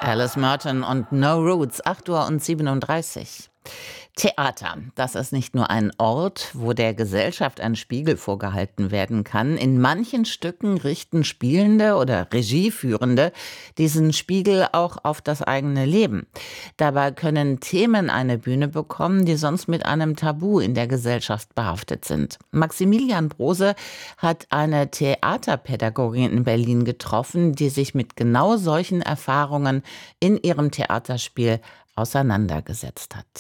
Alice Merton und No Roots, 8:37 Uhr. Theater, das ist nicht nur ein Ort, wo der Gesellschaft ein Spiegel vorgehalten werden kann. In manchen Stücken richten Spielende oder Regieführende diesen Spiegel auch auf das eigene Leben. Dabei können Themen eine Bühne bekommen, die sonst mit einem Tabu in der Gesellschaft behaftet sind. Maximilian Brose hat eine Theaterpädagogin in Berlin getroffen, die sich mit genau solchen Erfahrungen in ihrem Theaterspiel auseinandergesetzt hat.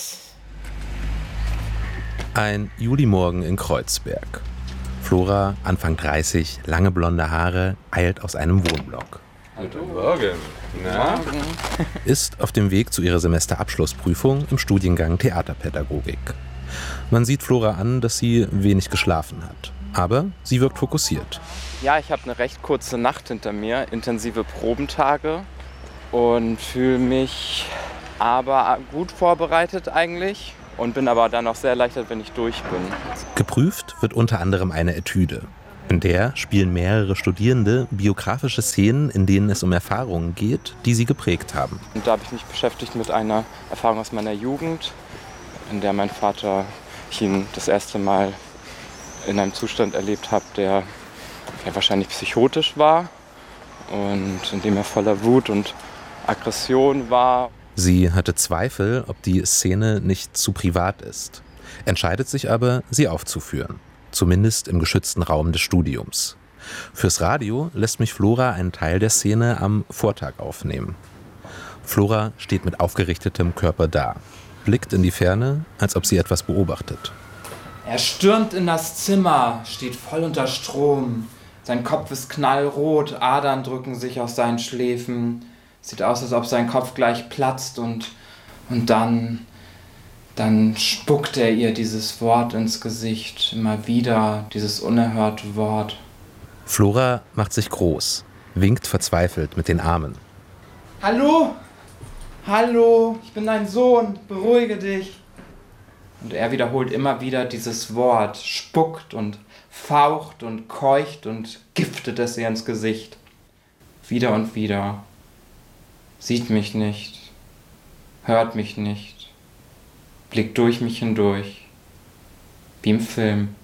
Ein Julimorgen in Kreuzberg. Flora, Anfang 30, lange blonde Haare, eilt aus einem Wohnblock. Guten Morgen. Na? Ist auf dem Weg zu ihrer Semesterabschlussprüfung im Studiengang Theaterpädagogik. Man sieht Flora an, dass sie wenig geschlafen hat. Aber sie wirkt fokussiert. Ja, ich habe eine recht kurze Nacht hinter mir, intensive Probentage und fühle mich aber gut vorbereitet eigentlich. Und bin aber dann auch sehr erleichtert, wenn ich durch bin. Geprüft wird unter anderem eine Etüde. In der spielen mehrere Studierende biografische Szenen, in denen es um Erfahrungen geht, die sie geprägt haben. Und da habe ich mich beschäftigt mit einer Erfahrung aus meiner Jugend, in der mein Vater, ich ihn das erste Mal in einem Zustand erlebt habe, der ja wahrscheinlich psychotisch war und in dem er voller Wut und Aggression war. Sie hatte Zweifel, ob die Szene nicht zu privat ist, entscheidet sich aber, sie aufzuführen, zumindest im geschützten Raum des Studiums. Fürs Radio lässt mich Flora einen Teil der Szene am Vortag aufnehmen. Flora steht mit aufgerichtetem Körper da, blickt in die Ferne, als ob sie etwas beobachtet. Er stürmt in das Zimmer, steht voll unter Strom. Sein Kopf ist knallrot, Adern drücken sich aus seinen Schläfen. Sieht aus, als ob sein Kopf gleich platzt und dann spuckt er ihr dieses Wort ins Gesicht, immer wieder, dieses unerhörte Wort. Flora macht sich groß, winkt verzweifelt mit den Armen. Hallo? Hallo, ich bin dein Sohn, beruhige dich. Und er wiederholt immer wieder dieses Wort, spuckt und faucht und keucht und giftet es ihr ins Gesicht. Wieder und wieder. Sieht mich nicht, hört mich nicht, blickt durch mich hindurch, wie im Film.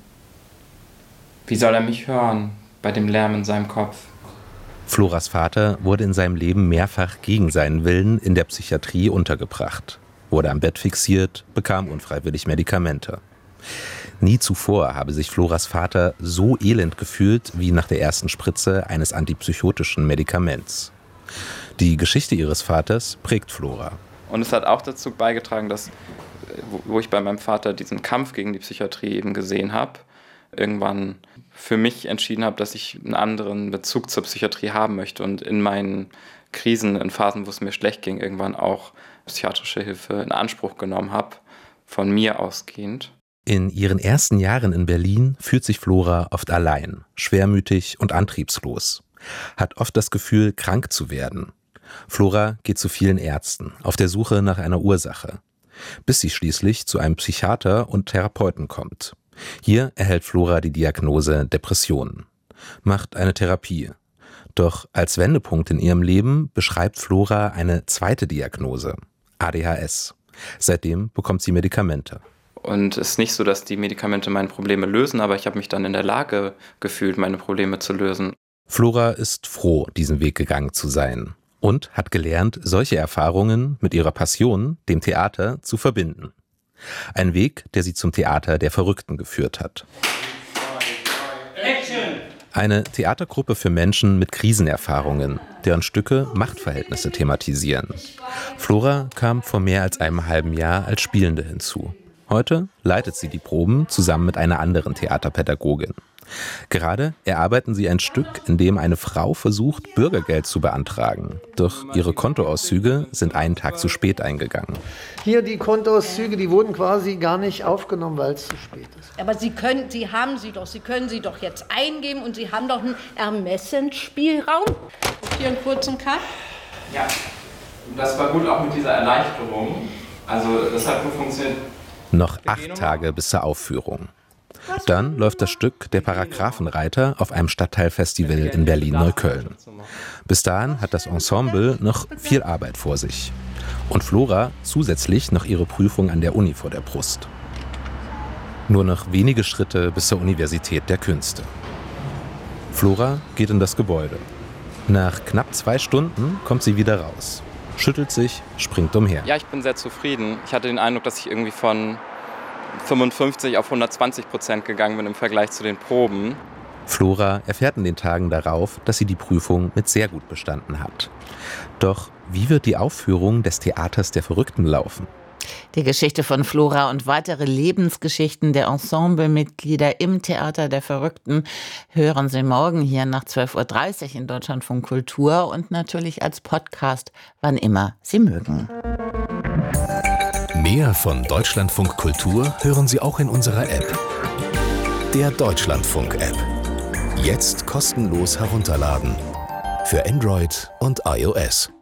Wie soll er mich hören bei dem Lärm in seinem Kopf? Floras Vater wurde in seinem Leben mehrfach gegen seinen Willen in der Psychiatrie untergebracht, wurde am Bett fixiert, bekam unfreiwillig Medikamente. Nie zuvor habe sich Floras Vater so elend gefühlt wie nach der ersten Spritze eines antipsychotischen Medikaments. Die Geschichte ihres Vaters prägt Flora. Und es hat auch dazu beigetragen, dass, wo ich bei meinem Vater diesen Kampf gegen die Psychiatrie eben gesehen habe, irgendwann für mich entschieden habe, dass ich einen anderen Bezug zur Psychiatrie haben möchte und in meinen Krisen, in Phasen, wo es mir schlecht ging, irgendwann auch psychiatrische Hilfe in Anspruch genommen habe, von mir ausgehend. In ihren ersten Jahren in Berlin fühlt sich Flora oft allein, schwermütig und antriebslos. Hat oft das Gefühl, krank zu werden. Flora geht zu vielen Ärzten, auf der Suche nach einer Ursache, bis sie schließlich zu einem Psychiater und Therapeuten kommt. Hier erhält Flora die Diagnose Depressionen, macht eine Therapie. Doch als Wendepunkt in ihrem Leben beschreibt Flora eine zweite Diagnose, ADHS. Seitdem bekommt sie Medikamente. Und es ist nicht so, dass die Medikamente meine Probleme lösen, aber ich habe mich dann in der Lage gefühlt, meine Probleme zu lösen. Flora ist froh, diesen Weg gegangen zu sein und hat gelernt, solche Erfahrungen mit ihrer Passion, dem Theater, zu verbinden. Ein Weg, der sie zum Theater der Verrückten geführt hat. Eine Theatergruppe für Menschen mit Krisenerfahrungen, deren Stücke Machtverhältnisse thematisieren. Flora kam vor mehr als einem halben Jahr als Spielende hinzu. Heute leitet sie die Proben zusammen mit einer anderen Theaterpädagogin. Gerade erarbeiten sie ein Stück, in dem eine Frau versucht, Bürgergeld zu beantragen. Doch ihre Kontoauszüge sind einen Tag zu spät eingegangen. Hier die Kontoauszüge, die wurden quasi gar nicht aufgenommen, weil es zu spät ist. Aber Sie können sie doch jetzt eingeben und Sie haben doch einen Ermessensspielraum. Hier einen kurzen Cut. Ja, das war gut auch mit dieser Erleichterung. Also das hat gut funktioniert. Noch 8 Tage bis zur Aufführung. Dann läuft das Stück Der Paragraphenreiter auf einem Stadtteilfestival in Berlin-Neukölln. Bis dahin hat das Ensemble noch viel Arbeit vor sich. Und Flora zusätzlich noch ihre Prüfung an der Uni vor der Brust. Nur noch wenige Schritte bis zur Universität der Künste. Flora geht in das Gebäude. Nach knapp 2 Stunden kommt sie wieder raus. Schüttelt sich, springt umher. Ja, ich bin sehr zufrieden. Ich hatte den Eindruck, dass ich irgendwie von 55 auf 120% gegangen bin im Vergleich zu den Proben. Flora erfährt in den Tagen darauf, dass sie die Prüfung mit sehr gut bestanden hat. Doch wie wird die Aufführung des Theaters der Verrückten laufen? Die Geschichte von Flora und weitere Lebensgeschichten der Ensemblemitglieder im Theater der Verrückten hören Sie morgen hier nach 12.30 Uhr in Deutschlandfunk Kultur und natürlich als Podcast, wann immer Sie mögen. Mehr von Deutschlandfunk Kultur hören Sie auch in unserer App. Der Deutschlandfunk-App. Jetzt kostenlos herunterladen. Für Android und iOS.